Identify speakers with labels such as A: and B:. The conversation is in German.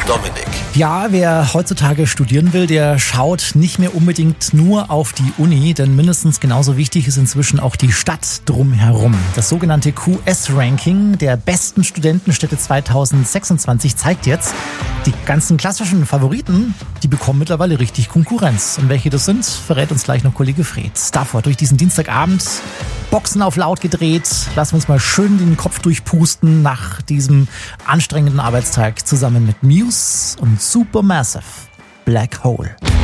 A: Dominik.
B: Ja, wer heutzutage studieren will, der schaut nicht mehr unbedingt nur auf die Uni, denn mindestens genauso wichtig ist inzwischen auch die Stadt drumherum. Das sogenannte QS-Ranking der besten Studentenstädte 2026 zeigt jetzt, die ganzen klassischen Favoriten, die bekommen mittlerweile richtig Konkurrenz. Und welche das sind, verrät uns gleich noch Kollege Fred. Davor durch diesen Dienstagabend Boxen auf laut gedreht. Lassen wir uns mal schön den Kopf durchpusten nach diesem anstrengenden Arbeitstag zusammen mit Muse und Supermassive Black Hole.